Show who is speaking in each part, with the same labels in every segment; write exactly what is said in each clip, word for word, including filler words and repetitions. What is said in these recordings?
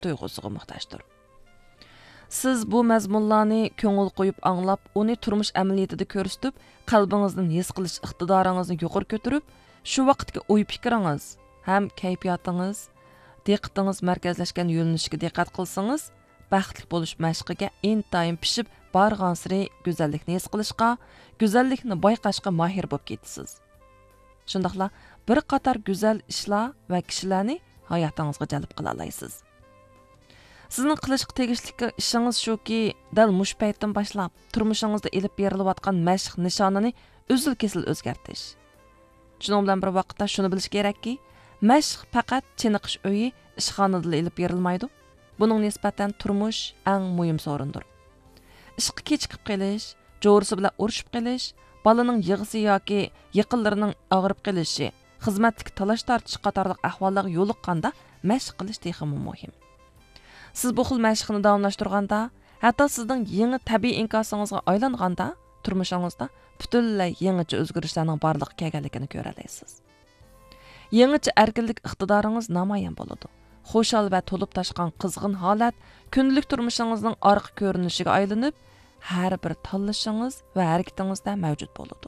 Speaker 1: tuyg'usiga muhtojdir. Siz bu mazmunlarni ko'ngil qo'yib anglab, uni turmush amaliyotida ko'rsatib, qalbingizning his qilish iqtidoringizni yuqori ko'tarib, shu vaqtga o'y fikringiz ham kayfiyatingiz, diqqatingiz markazlashgan yo'nalishga diqqat qilsangiz, baxtli bo'lish mashqiga intayin pishib borgansiri go'zallikni his qilishga, go'zallikni bayqashga mahir bo'lib ketasiz. Shundaqla bir qator go'zal ishlar va kishilarni hayotingizga jalb qila olasiz. Sizning qilishga tegishli ishingiz shuki, dal mush paytdan boshlab turmushingizda elib berilayotgan mashq nishonini uzil-kesil o'zgartirish. Shuning bilan bir vaqtda shuni bilish kerakki, mashq faqat chiniqish uyi ishxonada elib berilmaydi. Buning nisbatan turmush eng muhim so'rindir. Ishqa kechikib qelish, jo'risi bilan urushib qelish, balaning yig'isi yoki yaqinlarining og'rib qelishi, xizmatlik talash tortish qatorliq ahvollarga yo'liqqanda mashq qilish texmi muhim. Siz bu xil mashqni davomlashtirganda, hatto sizning yangi tabiiy inkosingizga aylanganda, turmushingizda butunlay yangicha o'zgarishlarning borliqqa kelganligini ko'ra olasiz. Yangicha erkinlik iqtidoringiz namoyon bo'ladi. Xo'shal va to'lib toshgan qizg'in holat kunlik turmushingizning orqa ko'rinishiga aylanib, har bir tanlashingiz va harakatingizda mavjud bo'ladi.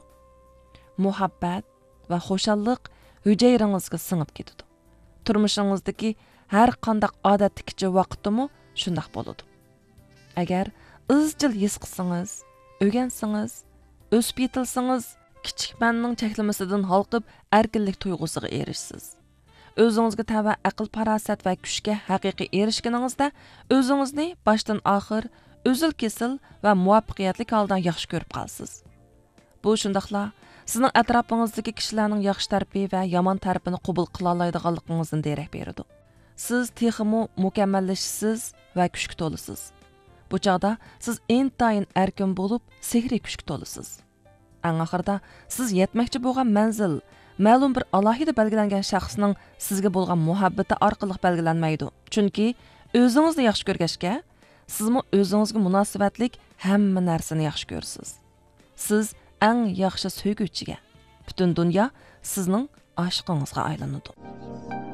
Speaker 1: Muhabbat va xo'shallik hujayringizga singib ketadi. Turmushingizdagi har qanday odatdagi vaqtimi shunday bo'ladi. Agar izchil his qilsangiz, o'rgansangiz, o'sib yetilsangiz, kichik manning cheklamasidan halqib erkinlik tuyg'usiga erishsiz. O'zingizga tava aql farosat va kuchga haqiqiy erishganingizda o'zingizni boshdan oxir o'zil-kesil va muvaffaqiyatli holda yaxshi ko'rib qolasiz. Bu shundaqla sizning atrofingizdagi kishilarning yaxshi tarafi va yomon tarafini qabul qila oladiganligingizdan darak beradi. Siz texmo mukammallashsiz va kuchga to'lisiz. Bu chaqda siz intayin erkin bo'lib, sehriy kuchga to'lisiz. Eng oxirida siz yetmoqchi bo'lgan manzil ma'lum bir alohida belgilangan shaxsning sizga bo'lgan muhabbati orqali belgilanmaydi. Chunki o'zingizni yaxshi ko'rgachga, sizmi o'zingizga munosabatlik hamma narsani yaxshi ko'rsiz. Siz eng yaxshi sevguvchiga, butun dunyo sizning oshiqingizga aylanadi.